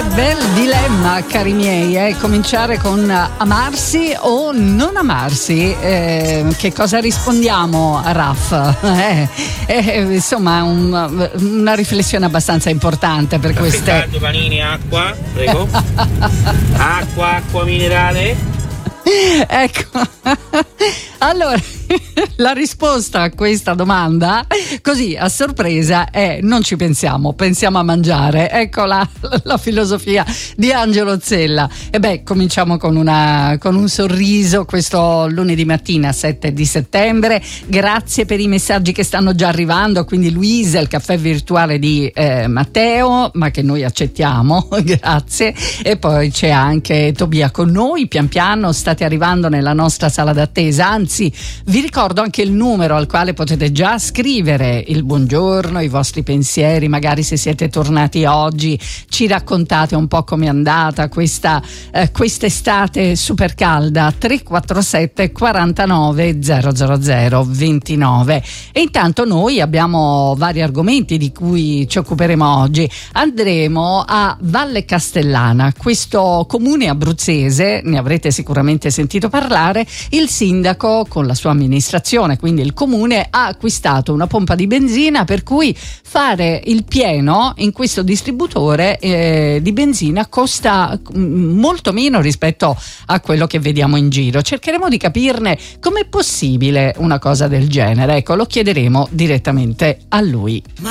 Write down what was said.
Bel dilemma, cari miei, cominciare con amarsi o non amarsi. Che cosa rispondiamo a Raf? Insomma, una riflessione abbastanza importante per queste. Panini, acqua, prego. acqua minerale. Ecco, allora la risposta a questa domanda, così a sorpresa, è: non ci pensiamo a mangiare. Ecco la filosofia di Angelo Zella. E cominciamo con un sorriso questo lunedì mattina 7 di settembre. Grazie per i messaggi che stanno già arrivando, quindi Luisa, il caffè virtuale di Matteo, ma che noi accettiamo, grazie. E poi c'è anche Tobia con noi, pian piano state arrivando nella nostra sala d'attesa, anzi vi ricordo anche il numero al quale potete già scrivere il buongiorno, i vostri pensieri, magari se siete tornati oggi ci raccontate un po' com'è andata quest'estate super calda. 347 49 000 29. E intanto noi abbiamo vari argomenti di cui ci occuperemo oggi. Andremo a Valle Castellana, questo comune abruzzese, ne avrete sicuramente sentito parlare. Il sindaco con la sua amministrazione, quindi il comune, ha acquistato una pompa di benzina per cui fare il pieno in questo distributore di benzina costa molto meno rispetto a quello che vediamo in giro. Cercheremo di capirne com'è possibile una cosa del genere. Ecco, lo chiederemo direttamente a lui.